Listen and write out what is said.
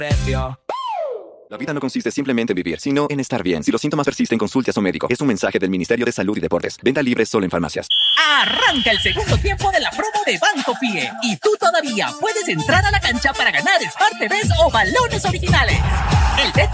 La vida no consiste simplemente en vivir, sino en estar bien. Si los síntomas persisten, consulte a su médico. Es un mensaje del Ministerio de Salud y Deportes. Venta libre solo en farmacias. Arranca el segundo tiempo de la promo de Banco Fie. Y tú todavía puedes entrar a la cancha para ganar Smart TVs o balones originales. El